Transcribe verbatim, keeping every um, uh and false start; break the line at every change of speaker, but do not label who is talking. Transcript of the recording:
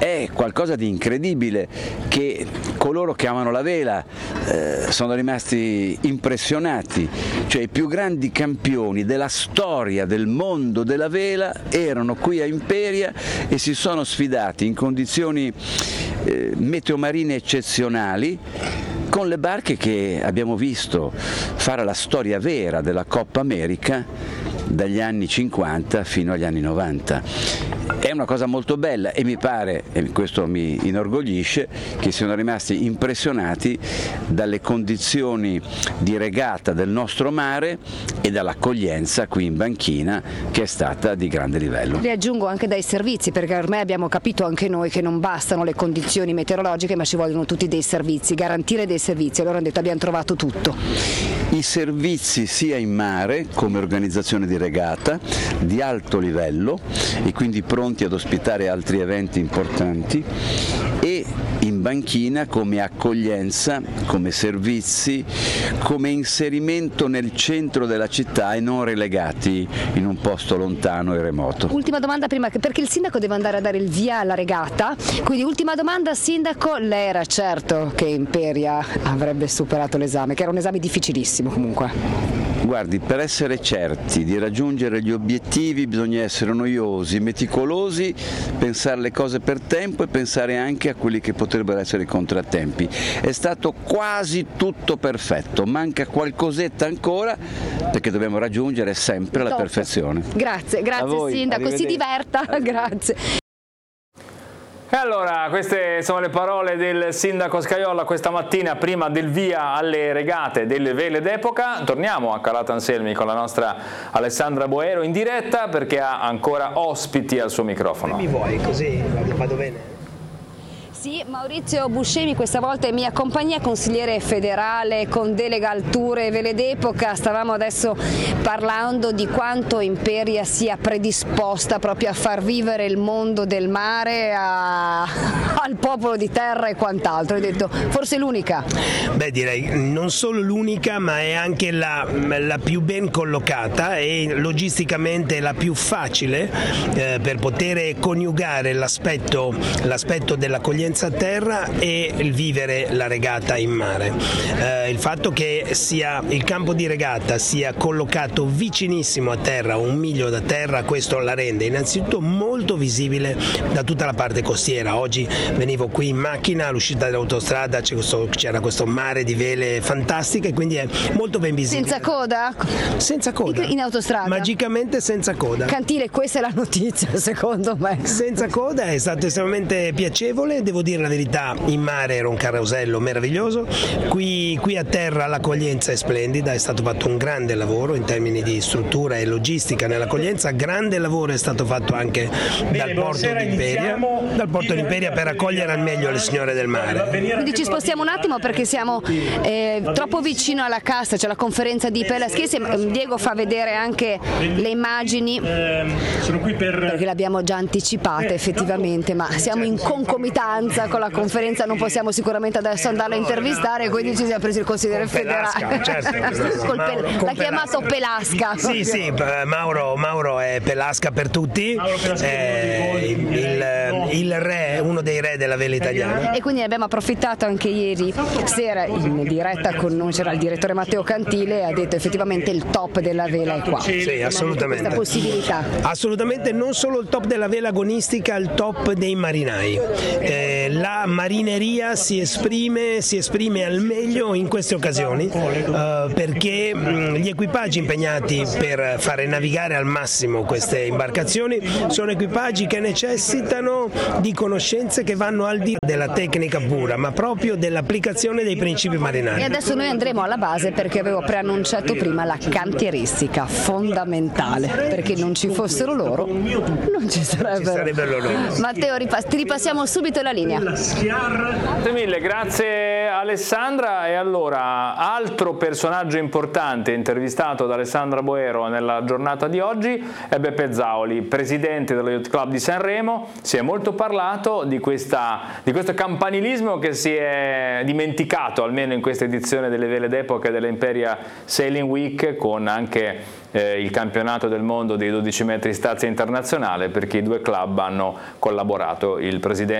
è qualcosa di incredibile che coloro che amano la vela eh, sono rimasti impressionati, cioè i più grandi campioni della storia del mondo della vela erano qui a Imperia e si sono sfidati in condizioni eh, meteomarine eccezionali con le barche che abbiamo visto fare la storia vera della Coppa America dagli anni cinquanta fino agli anni novanta. È una cosa molto bella e mi pare, e questo mi inorgoglisce, che siano rimasti impressionati dalle condizioni di regata del nostro mare e dall'accoglienza qui in banchina, che è stata di grande livello.
Le aggiungo anche dai servizi, perché ormai abbiamo capito anche noi che non bastano le condizioni meteorologiche, ma ci vogliono tutti dei servizi, garantire dei servizi. Allora hanno detto abbiamo trovato tutto.
I servizi sia in mare come organizzazione di regata di alto livello e quindi pronti ad ospitare altri eventi importanti, e in banchina come accoglienza, come servizi, come inserimento nel centro della città e non relegati in un posto lontano e remoto.
Ultima domanda prima, perché il sindaco deve andare a dare il via alla regata, quindi ultima domanda, sindaco, lei era certo che Imperia avrebbe superato l'esame, che era un esame difficilissimo comunque?
Guardi, per essere certi di raggiungere gli obiettivi bisogna essere noiosi, meticolosi, pensare le cose per tempo e pensare anche a quelli che potrebbero essere i contrattempi. È stato quasi tutto perfetto, manca qualcosetta ancora perché dobbiamo raggiungere sempre la perfezione.
Grazie, grazie sindaco, si diverta, grazie.
E allora, queste sono le parole del sindaco Scajola questa mattina prima del via alle regate delle vele d'epoca. Torniamo a Calatanselmi con la nostra Alessandra Boero in diretta perché ha ancora ospiti al suo microfono.
Mi vuoi così vado bene?
Sì, Maurizio Buscemi questa volta è in mia compagnia, consigliere federale con delega al tour e vele d'epoca. Stavamo adesso parlando di quanto Imperia sia predisposta proprio a far vivere il mondo del mare a... al popolo di terra e quant'altro. Hai detto, forse l'unica?
Beh, direi non solo l'unica, ma è anche la, la più ben collocata e logisticamente la più facile eh, per poter coniugare l'aspetto, l'aspetto dell'accoglienza a terra e il vivere la regata in mare. Eh, il fatto che sia il campo di regata sia collocato vicinissimo a terra, un miglio da terra, questo la rende innanzitutto molto visibile da tutta la parte costiera. Oggi venivo qui in macchina all'uscita dell'autostrada, c'era questo, c'era questo mare di vele fantastiche, quindi è molto ben visibile.
Senza coda?
Senza coda.
In autostrada?
Magicamente senza coda.
Cantile, questa è la notizia secondo me.
Senza coda, è stato estremamente piacevole, devo dire la verità, in mare era un carosello meraviglioso, qui, qui a terra l'accoglienza è splendida, è stato fatto un grande lavoro in termini di struttura e logistica nell'accoglienza, grande lavoro è stato fatto anche Bene, dal porto di Imperia, dal porto di Imperia per accogliere al meglio le signore del mare.
Quindi ci spostiamo un attimo perché siamo eh, troppo vicino alla cassa, c'è la conferenza di Pelaschesi, Diego fa vedere anche le immagini perché l'abbiamo già anticipate effettivamente, ma siamo in concomitanza con la conferenza, non possiamo sicuramente adesso andarla a intervistare, quindi ci siamo presi il consigliere federale.
Certo,
l'ha chiamato Pelasca.
Sì, sì, Mauro, Mauro è Pelasca per tutti, è il, il re, uno dei re della vela italiana.
E quindi abbiamo approfittato anche ieri sera in diretta con noi, c'era il direttore Matteo Cantile e ha detto effettivamente il top della vela è qua.
Sì, assolutamente.
Questa possibilità.
Assolutamente, non solo il top della vela agonistica, il top dei marinai. Eh, la marineria si esprime, si esprime al meglio in queste occasioni eh, perché mh, gli equipaggi impegnati per fare navigare al massimo queste imbarcazioni sono equipaggi che necessitano di conoscenze che vanno al di là della tecnica pura, ma proprio dell'applicazione dei principi marinari.
E adesso noi andremo alla base perché avevo preannunciato prima la cantieristica fondamentale, perché non ci fossero loro non ci sarebbero,
ci sarebbero loro.
Matteo, ripass- ti ripassiamo subito la linea.
Grazie mille, grazie Alessandra. E allora, altro personaggio importante intervistato da Alessandra Boero nella giornata di oggi è Beppe Zauli, presidente dello Yacht Club di Sanremo. Si è molto parlato di, questa, di questo campanilismo che si è dimenticato, almeno in questa edizione delle vele d'epoca della Imperia Sailing Week, con anche eh, il campionato del mondo dei dodici metri stazza internazionale, perché i due club hanno collaborato. Il presidente